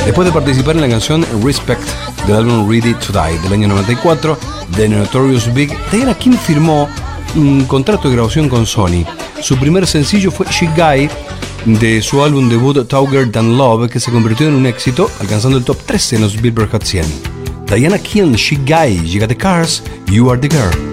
Después de participar en la canción Respect del álbum Ready to Die del año 94 de Notorious Big, Diana King firmó un contrato de grabación con Sony. Su primer sencillo fue She Guy de su álbum debut Touger Than Love, que se convirtió en un éxito, alcanzando el top 13 en los Billboard Hot 100. Diana King, She Guy, You Got the Cars, You Are the Girl.